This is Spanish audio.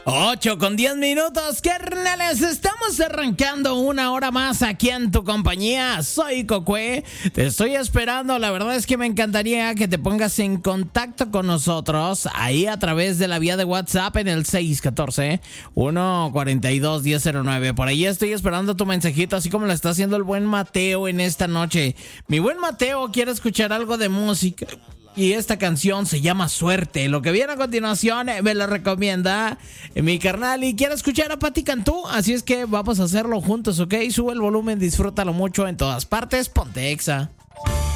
8:10, carnales. Estamos arrancando una hora más aquí en tu compañía. Soy Cocue. Te estoy esperando. La verdad es que me encantaría que te pongas en contacto con nosotros ahí a través de la vía de WhatsApp en el 614-142-1009. Por ahí estoy esperando tu mensajito, así como lo está haciendo el buen Mateo en esta noche. Mi buen Mateo quiere escuchar algo de música. Y esta canción se llama Suerte. Lo que viene a continuación me lo recomienda mi carnal y quiere escuchar a Pati Cantú. Así es que vamos a hacerlo juntos, ¿ok? Sube el volumen, disfrútalo mucho en todas partes. Ponte Exa.